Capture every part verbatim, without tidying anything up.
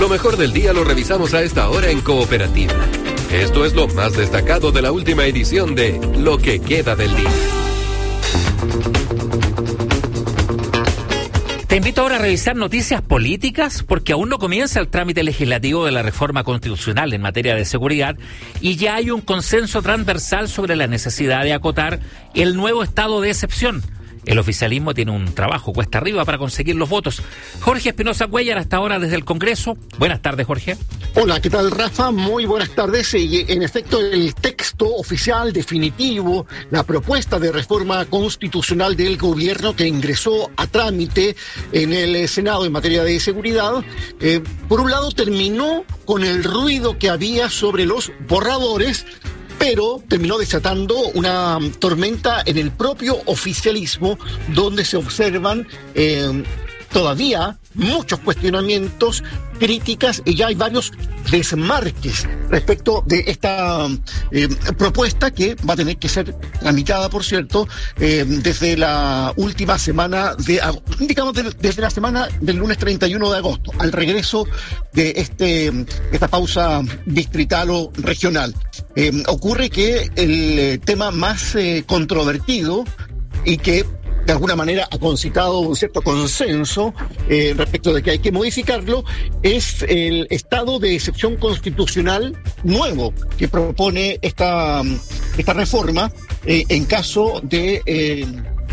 Lo mejor del día lo revisamos a esta hora en Cooperativa. Esto es lo más destacado de la última edición de Lo que queda del día. Te invito ahora a revisar noticias políticas porque aún no comienza el trámite legislativo de la reforma constitucional en materia de seguridad y ya hay un consenso transversal sobre la necesidad de acotar el nuevo estado de excepción. El oficialismo tiene un trabajo cuesta arriba para conseguir los votos. Jorge Espinosa Cuéllar, hasta ahora desde el Congreso. Buenas tardes, Jorge. Hola, ¿qué tal, Rafa? Muy buenas tardes. Y en efecto, el texto oficial definitivo, la propuesta de reforma constitucional del gobierno que ingresó a trámite en el Senado en materia de seguridad, eh, por un lado terminó con el ruido que había sobre los borradores, pero terminó desatando una tormenta en el propio oficialismo, donde se observan eh, todavía muchos cuestionamientos, críticas, y ya hay varios desmarques respecto de esta eh, propuesta que va a tener que ser tramitada, por cierto, eh, desde la última semana de digamos de, desde la semana del lunes treinta y uno de agosto, al regreso de este esta pausa distrital o regional. Eh, ocurre que el tema más eh, controvertido y que de alguna manera ha concitado un cierto consenso eh, respecto de que hay que modificarlo, es el estado de excepción constitucional nuevo que propone esta, esta reforma eh, en caso de eh,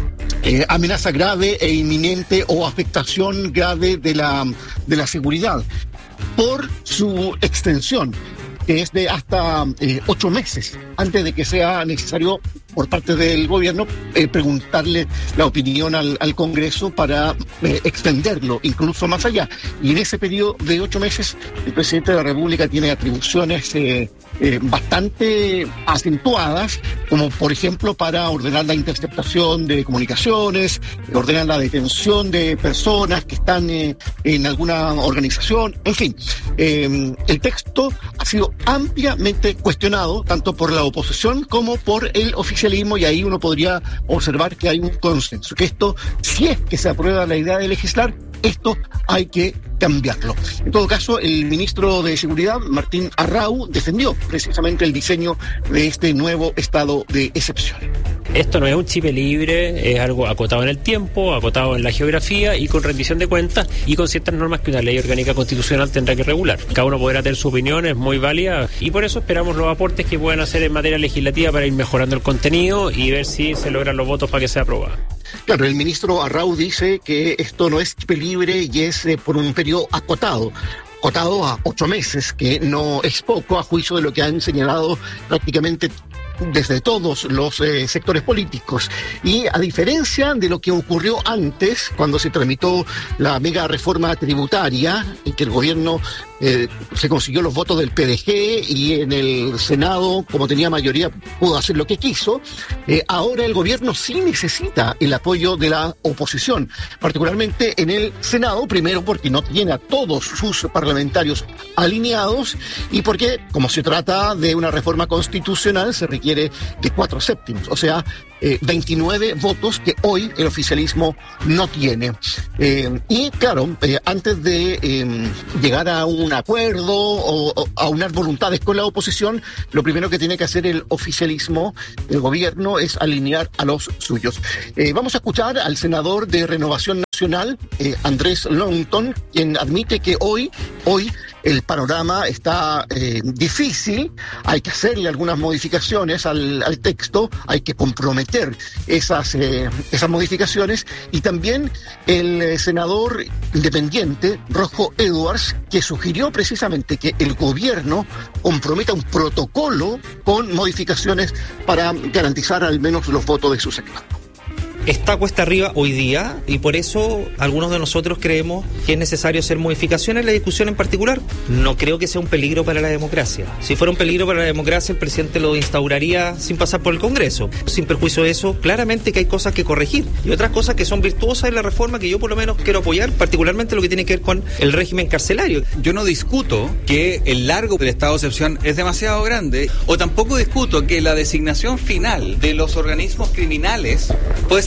eh, amenaza grave e inminente o afectación grave de la, de la seguridad, por su extensión, que es de hasta eh, ocho meses, antes de que sea necesario por parte del gobierno eh, preguntarle la opinión al, al Congreso para eh, extenderlo incluso más allá. Y en ese periodo de ocho meses el presidente de la República tiene atribuciones eh, eh, bastante acentuadas, como por ejemplo para ordenar la interceptación de comunicaciones, ordenar la detención de personas que están eh, en alguna organización, en fin. Eh, el texto ha sido ampliamente cuestionado tanto por la oposición como por el oficialismo, y ahí uno podría observar que hay un consenso, que esto, si es que se aprueba la idea de legislar, esto hay que cambiarlo. En todo caso, el ministro de Seguridad, Martín Arrau, defendió precisamente el diseño de este nuevo estado de excepción. Esto no es un chip libre, es algo acotado en el tiempo, acotado en la geografía y con rendición de cuentas y con ciertas normas que una ley orgánica constitucional tendrá que regular. Cada uno podrá tener su opinión, es muy válida, y por eso esperamos los aportes que puedan hacer en materia legislativa para ir mejorando el contenido y ver si se logran los votos para que sea aprobado. Claro, el ministro Arrau dice que esto no es chip libre y es eh, por un periodo acotado. acotado a ocho meses, que no es poco a juicio de lo que han señalado prácticamente desde todos los eh, sectores políticos. Y a diferencia de lo que ocurrió antes, cuando se tramitó la mega reforma tributaria, en que el gobierno eh, se consiguió los votos del P D G y en el Senado, como tenía mayoría, pudo hacer lo que quiso, eh, ahora el gobierno sí necesita el apoyo de la oposición, particularmente en el Senado, primero porque no tiene a todos sus parlamentarios alineados y porque, como se trata de una reforma constitucional, se requiere de cuatro séptimos, o sea, eh, veintinueve votos que hoy el oficialismo no tiene. Eh, y claro, eh, antes de eh, llegar a un acuerdo o, o a unas voluntades con la oposición, lo primero que tiene que hacer el oficialismo, el gobierno, es alinear a los suyos. Eh, vamos a escuchar al senador de Renovación Nacional, eh, Andrés Longton, quien admite que hoy, hoy el panorama está eh, difícil, hay que hacerle algunas modificaciones al, al texto, hay que comprometer esas, eh, esas modificaciones, y también el eh, senador independiente Rojo Edwards, que sugirió precisamente que el gobierno comprometa un protocolo con modificaciones para garantizar al menos los votos de su sector. Está cuesta arriba hoy día y por eso algunos de nosotros creemos que es necesario hacer modificaciones en la discusión en particular. No creo que sea un peligro para la democracia. Si fuera un peligro para la democracia, el presidente lo instauraría sin pasar por el Congreso. Sin perjuicio de eso, claramente que hay cosas que corregir y otras cosas que son virtuosas en la reforma que yo por lo menos quiero apoyar, particularmente lo que tiene que ver con el régimen carcelario. Yo no discuto que el largo del estado de excepción es demasiado grande, o tampoco discuto que la designación final de los organismos criminales puede ser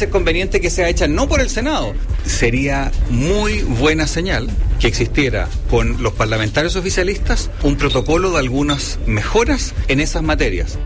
ser conveniente que sea hecha no por el Senado. Sería muy buena señal que existiera con los parlamentarios oficialistas un protocolo de algunas mejoras en esas materias.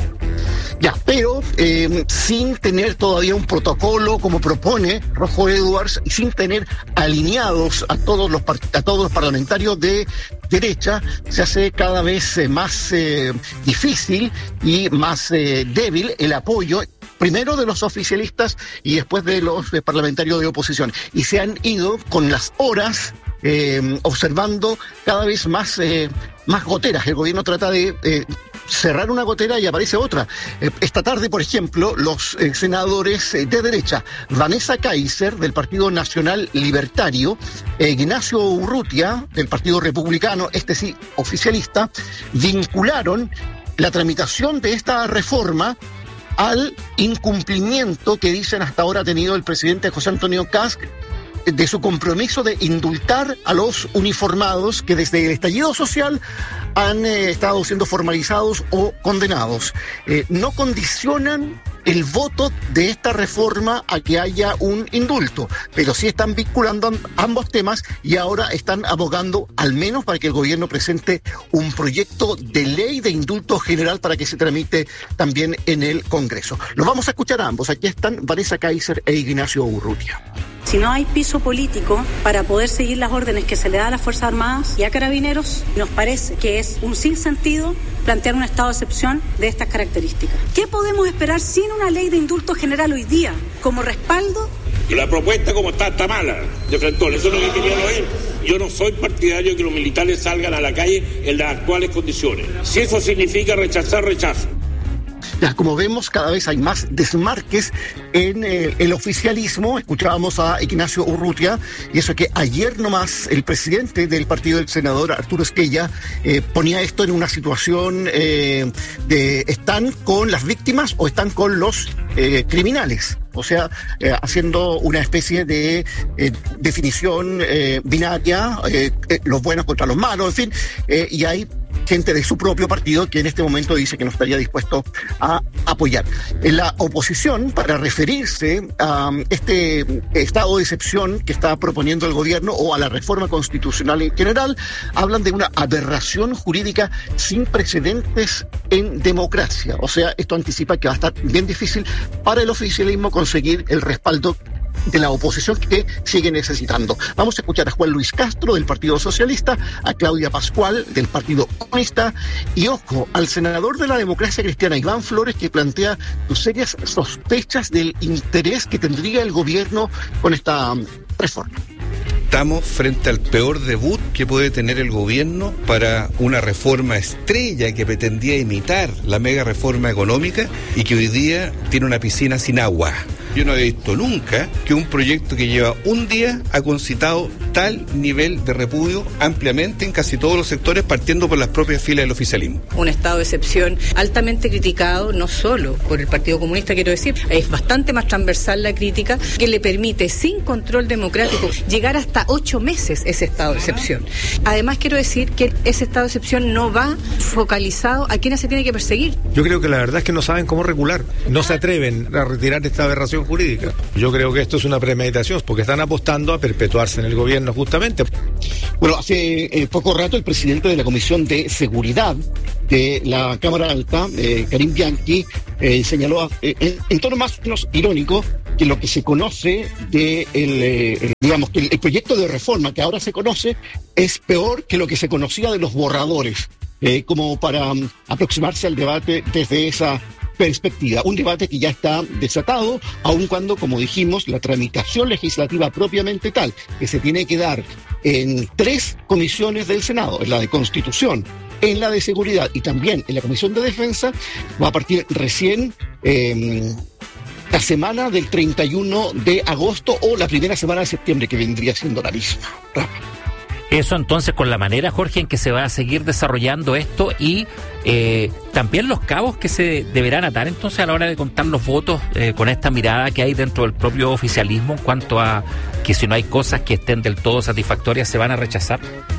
Ya, pero eh, sin tener todavía un protocolo como propone Rojo Edwards y sin tener alineados a todos los a todos los parlamentarios de derecha, se hace cada vez eh, más eh, difícil y más eh, débil el apoyo, primero de los oficialistas y después de los de parlamentarios de oposición. Y se han ido con las horas eh, observando cada vez más, eh, más goteras. El gobierno trata de eh, cerrar una gotera y aparece otra. Eh, esta tarde, por ejemplo, los eh, senadores eh, de derecha, Vanessa Kaiser, del Partido Nacional Libertario, eh, Ignacio Urrutia, del Partido Republicano, este sí, oficialista, vincularon la tramitación de esta reforma al incumplimiento que dicen hasta ahora ha tenido el presidente José Antonio Kast de su compromiso de indultar a los uniformados que desde el estallido social han eh, estado siendo formalizados o condenados. Eh, no condicionan el voto de esta reforma a que haya un indulto, pero sí están vinculando ambos temas y ahora están abogando al menos para que el gobierno presente un proyecto de ley de indulto general para que se tramite también en el Congreso. Los vamos a escuchar a ambos. Aquí están Vanessa Kaiser e Ignacio Urrutia. Si no hay piso político para poder seguir las órdenes que se le da a las Fuerzas Armadas y a Carabineros, nos parece que es un sinsentido plantear un estado de excepción de estas características. ¿Qué podemos esperar sin una ley de indulto general hoy día como respaldo? La propuesta como está, está mala, de Frentón, eso es lo que quería oír. Yo no soy partidario de que los militares salgan a la calle en las actuales condiciones. Si eso significa rechazar, rechazo. Ya, como vemos, cada vez hay más desmarques en eh, el oficialismo. Escuchábamos a Ignacio Urrutia, y eso que ayer nomás el presidente del partido del senador Arturo Esquella eh, ponía esto en una situación eh, de ¿están con las víctimas o están con los eh, criminales? O sea, eh, haciendo una especie de eh, definición eh, binaria, eh, eh, los buenos contra los malos, en fin, eh, y hay gente de su propio partido que en este momento dice que no estaría dispuesto a apoyar. En la oposición, para referirse a este estado de excepción que está proponiendo el gobierno o a la reforma constitucional en general, hablan de una aberración jurídica sin precedentes en democracia. O sea, esto anticipa que va a estar bien difícil para el oficialismo conseguir el respaldo de la oposición que sigue necesitando. Vamos a escuchar a Juan Luis Castro del Partido Socialista, a Claudia Pascual del Partido Comunista y, ojo, al senador de la Democracia Cristiana Iván Flores, que plantea sus serias sospechas del interés que tendría el gobierno con esta reforma. Estamos frente al peor debut que puede tener el gobierno para una reforma estrella que pretendía imitar la mega reforma económica y que hoy día tiene una piscina sin agua. Yo no he visto nunca que un proyecto que lleva un día ha concitado tal nivel de repudio ampliamente en casi todos los sectores, partiendo por las propias filas del oficialismo. Un estado de excepción altamente criticado, no solo por el Partido Comunista, quiero decir, es bastante más transversal la crítica, que le permite, sin control democrático, llegar hasta ocho meses ese estado de excepción. Además, quiero decir que ese estado de excepción no va focalizado a quienes se tiene que perseguir. Yo creo que la verdad es que no saben cómo regular, no se atreven a retirar esta aberración jurídica. Yo creo que esto es una premeditación, porque están apostando a perpetuarse en el gobierno justamente. Bueno, hace eh, poco rato el presidente de la Comisión de Seguridad de la Cámara Alta, eh, Karim Bianchi, eh, señaló eh, en, en tono más o menos irónico que lo que se conoce de el, eh, digamos que el, el proyecto de reforma que ahora se conoce es peor que lo que se conocía de los borradores, eh, como para um, aproximarse al debate desde esa perspectiva, un debate que ya está desatado, aun cuando, como dijimos, la tramitación legislativa propiamente tal, que se tiene que dar en tres comisiones del Senado, en la de Constitución, en la de Seguridad y también en la Comisión de Defensa, va a partir recién eh, la semana del treinta y uno de agosto o la primera semana de septiembre, que vendría siendo la misma. Rafa. Eso entonces con la manera, Jorge, en que se va a seguir desarrollando esto y eh, también los cabos que se deberán atar entonces a la hora de contar los votos eh, con esta mirada que hay dentro del propio oficialismo en cuanto a que si no hay cosas que estén del todo satisfactorias se van a rechazar.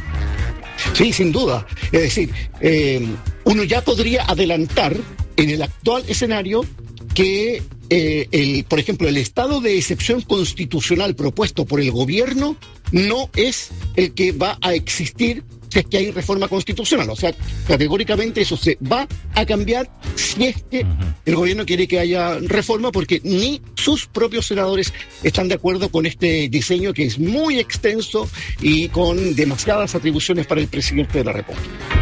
Sí, sin duda. Es decir, eh, uno ya podría adelantar en el actual escenario que eh, el, por ejemplo, el estado de excepción constitucional propuesto por el gobierno no es el que va a existir si es que hay reforma constitucional. O sea, categóricamente eso se va a cambiar si es que el gobierno quiere que haya reforma, porque ni sus propios senadores están de acuerdo con este diseño que es muy extenso y con demasiadas atribuciones para el presidente de la República.